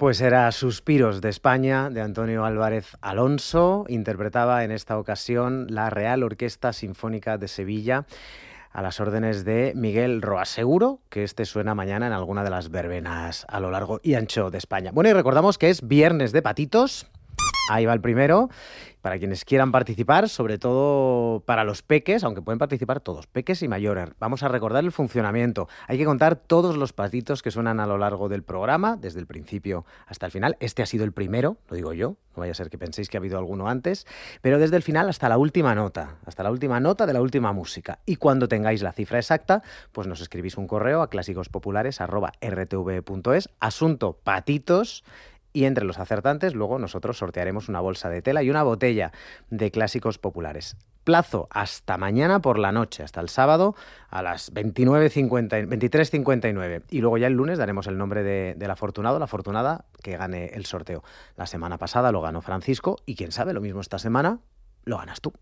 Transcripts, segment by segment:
Pues era Suspiros de España, de Antonio Álvarez Alonso. Interpretaba en esta ocasión la Real Orquesta Sinfónica de Sevilla a las órdenes de Miguel Roa. Seguro que este suena mañana en alguna de las verbenas a lo largo y ancho de España. Bueno, y recordamos que es Viernes de Patitos. Ahí va el primero. Para quienes quieran participar, sobre todo para los peques, aunque pueden participar todos, peques y mayores. Vamos a recordar el funcionamiento. Hay que contar todos los patitos que suenan a lo largo del programa, desde el principio hasta el final. Este ha sido el primero, lo digo yo, no vaya a ser que penséis que ha habido alguno antes, pero desde el final hasta la última nota de la última música. Y cuando tengáis la cifra exacta, pues nos escribís un correo a clásicosPopulares@rtv.es, asunto patitos. Y entre los acertantes, luego nosotros sortearemos una bolsa de tela y una botella de Clásicos Populares. Plazo hasta mañana por la noche, hasta el sábado a las 23:59. Y luego ya el lunes daremos el nombre del afortunado, la afortunada que gane el sorteo. La semana pasada lo ganó Francisco y quién sabe, lo mismo esta semana lo ganas tú.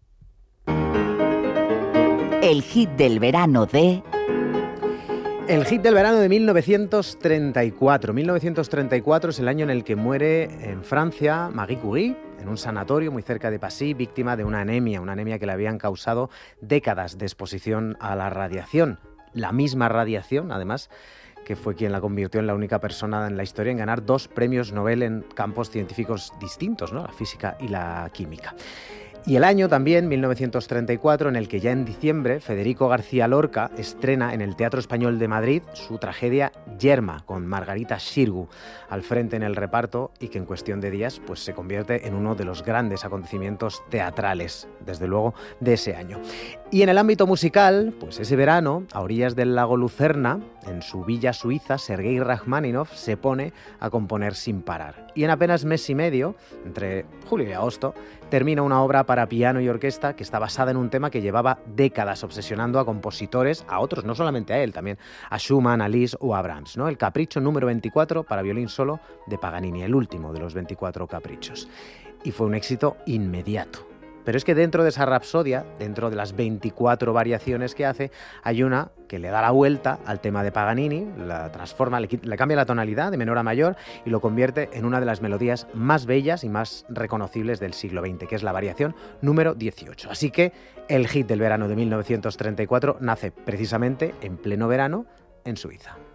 El hit del verano de... El hit del verano de 1934. 1934 es el año en el que muere en Francia Marie Curie, en un sanatorio muy cerca de Passy, víctima de una anemia que le habían causado décadas de exposición a la radiación. La misma radiación, además, que fue quien la convirtió en la única persona en la historia en ganar 2 premios Nobel en campos científicos distintos, ¿no? La física y la química. Y el año también, 1934, en el que ya en diciembre Federico García Lorca estrena en el Teatro Español de Madrid su tragedia Yerma, con Margarita Xirgu al frente en el reparto y que en cuestión de días pues, se convierte en uno de los grandes acontecimientos teatrales, desde luego, de ese año. Y en el ámbito musical, pues ese verano, a orillas del lago Lucerna, en su villa suiza, Sergei Rachmaninoff se pone a componer sin parar. Y en apenas mes y medio, entre julio y agosto, termina una obra para piano y orquesta que está basada en un tema que llevaba décadas obsesionando a compositores, a otros, no solamente a él, también a Schumann, a Liszt o a Brahms, ¿no? El Capricho número 24 para violín solo de Paganini, el último de los 24 caprichos. Y fue un éxito inmediato. Pero es que dentro de esa rapsodia, dentro de las 24 variaciones que hace, hay una que le da la vuelta al tema de Paganini, la transforma, le cambia la tonalidad de menor a mayor y lo convierte en una de las melodías más bellas y más reconocibles del siglo XX, que es la variación número 18. Así que el hit del verano de 1934 nace precisamente en pleno verano en Suiza.